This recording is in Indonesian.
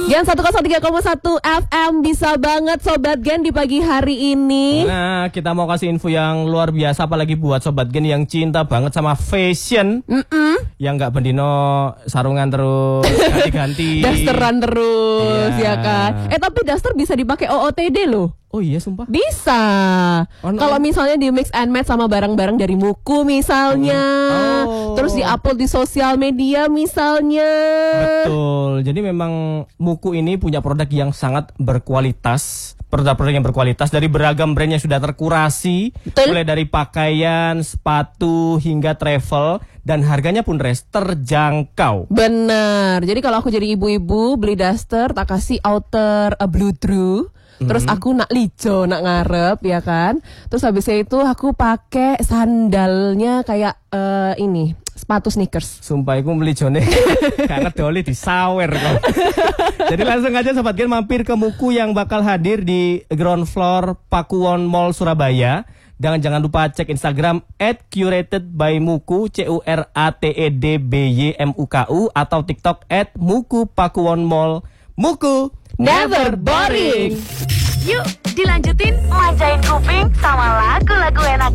Gen 103,1 FM bisa banget Sobat Gen di pagi hari ini. Nah, kita mau kasih info yang luar biasa, apalagi buat Sobat Gen yang cinta banget sama fashion. Yang gak bendino sarungan terus, ganti-ganti, dasteran terus, iya. ya kan. Tapi daster bisa dipakai OOTD loh. Oh iya, sumpah. Bisa. Oh, no. Kalau misalnya di mix and match sama barang-barang dari Muku misalnya. Terus di-upload di sosial media misalnya. Betul. Jadi memang Muku ini punya produk yang sangat berkualitas. Produk-produk yang berkualitas dari beragam brand yang sudah terkurasi. Betul. Mulai dari pakaian, sepatu, hingga travel. Dan harganya pun terjangkau. Bener. Jadi kalau aku jadi ibu-ibu beli daster, tak kasih outer blue true. Terus aku nak lijo, nak ngarep, ya kan. Terus habis itu aku pakai sandalnya kayak ini, sepatu sneakers. Sumpah aku beli jone gak ngedoli disawer kok. Jadi langsung aja Sobat Gen mampir ke Muku yang bakal hadir di ground floor Pakuwon Mall Surabaya. Dan jangan lupa cek Instagram @curatedbymuku CURATEDBYMUKU atau TikTok @Muku Pakuwon Mall. Muku Never boring. Yuk dilanjutin manjain kuping sama lagu-lagu enak